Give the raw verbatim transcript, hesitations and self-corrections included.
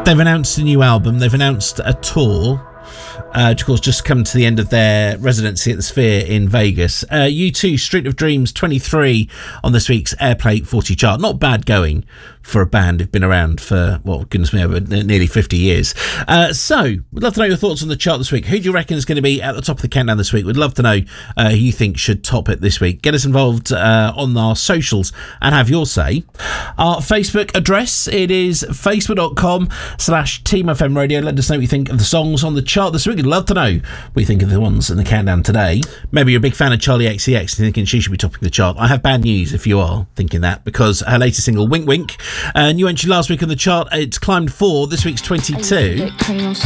They've announced a new album. They've announced a tour. Uh, of course, just come to the end of their residency at the Sphere in Vegas. Uh, U two, Street of Dreams, twenty-three on this week's Airplay forty chart. Not bad going for a band who've been around for, well, goodness me, over nearly fifty years. Uh, so, we'd love to know your thoughts on the chart this week. Who do you reckon is going to be at the top of the countdown this week? We'd love to know uh, who you think should top it this week. Get us involved uh, on our socials and have your say. Our Facebook address, it is facebook.com slash Team FM Radio. Let us know what you think of the songs on the chart this week. We'd love to know what you think of the ones in the countdown today. Maybe you're a big fan of Charlie X C X and thinking she should be topping the chart. I have bad news if you are thinking that, because her latest single, Wink Wink, uh, new entry last week on the chart, it's climbed four, this week's twenty-two.